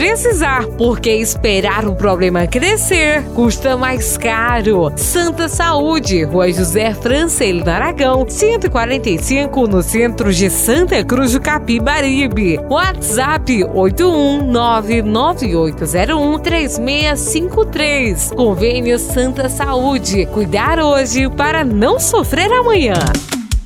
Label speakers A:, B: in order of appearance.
A: precisar, porque esperar o problema crescer custa mais caro. Santa Saúde, Rua José Francelli Aragão, 145, no centro de Santa Cruz do Capibaribe. WhatsApp 81998013653. Convênio Santa Saúde. Cuidar hoje para não sofrer amanhã.